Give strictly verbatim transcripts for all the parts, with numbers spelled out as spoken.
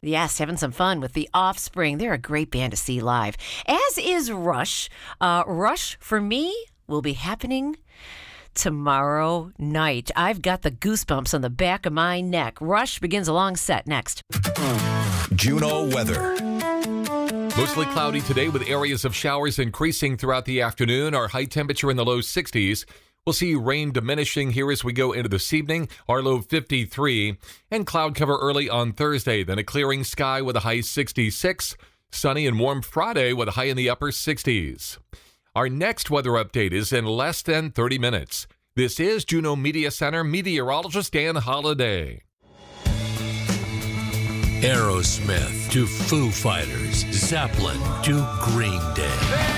Yes, having some fun with The Offspring. They're a great band to see live, as is Rush. Uh, Rush, for me, will be happening tomorrow night. I've got the goosebumps on the back of my neck. Rush begins a long set next. Juneau weather. Mostly cloudy today with areas of showers increasing throughout the afternoon. Our high temperature in the low sixties. We'll see rain diminishing here as we go into this evening. Our low fifty-three. And cloud cover early on Thursday. Then a clearing sky with a high sixty-six. Sunny and warm Friday with a high in the upper sixties. Our next weather update is in less than thirty minutes. This is Juneau Media Center meteorologist Dan Holliday. Aerosmith to Foo Fighters, Zeppelin to Green Day.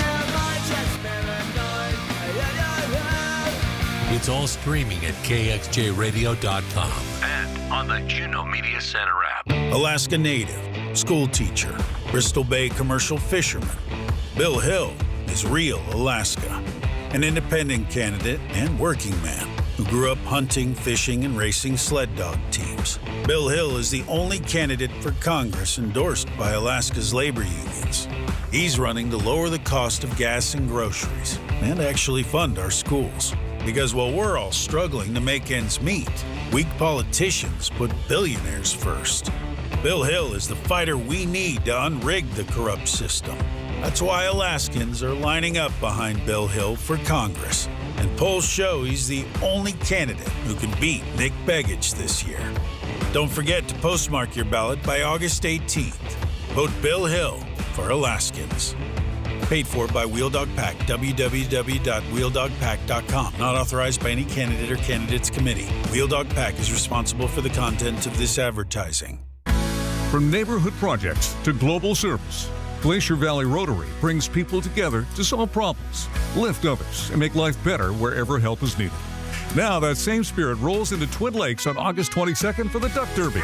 It's all streaming at K X J radio dot com and on the Juneau Media Center app. Alaska native, school teacher, Bristol Bay commercial fisherman. Bill Hill is real Alaska, an independent candidate and working man who grew up hunting, fishing, and racing sled dog teams. Bill Hill is the only candidate for Congress endorsed by Alaska's labor unions. He's running to lower the cost of gas and groceries and actually fund our schools. Because while we're all struggling to make ends meet, weak politicians put billionaires first. Bill Hill is the fighter we need to unrig the corrupt system. That's why Alaskans are lining up behind Bill Hill for Congress. And polls show he's the only candidate who can beat Nick Begich this year. Don't forget to postmark your ballot by August eighteenth. Vote Bill Hill for Alaskans. Paid for by Wheel Dog Pack, w w w dot wheel dog pack dot com. Not authorized by any candidate or candidates committee. Wheel Dog Pack is responsible for the content of this advertising. From neighborhood projects to global service, Glacier Valley Rotary brings people together to solve problems, lift others, and make life better wherever help is needed. Now that same spirit rolls into Twin Lakes on August twenty-second for the Duck Derby.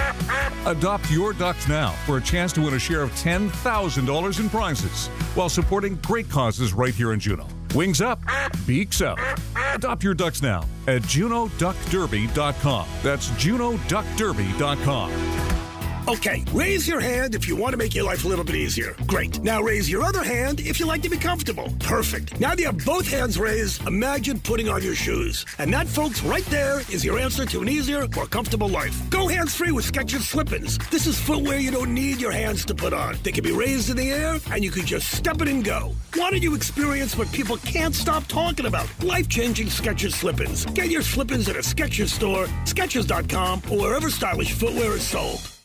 Adopt your ducks now for a chance to win a share of ten thousand dollars in prizes while supporting great causes right here in Juneau. Wings up, beaks out. Adopt your ducks now at juneau duck derby dot com. That's juneau duck derby dot com. Okay, raise your hand if you want to make your life a little bit easier. Great. Now raise your other hand if you like to be comfortable. Perfect. Now that you have both hands raised, imagine putting on your shoes. And that, folks, right there is your answer to an easier, more comfortable life. Go hands-free with Skechers Slip-ins. This is footwear you don't need your hands to put on. They can be raised in the air, and you can just step it and go. Why don't you experience what people can't stop talking about? Life-changing Skechers Slip-ins. Get your Slip-ins at a Skechers store, Skechers dot com, or wherever stylish footwear is sold.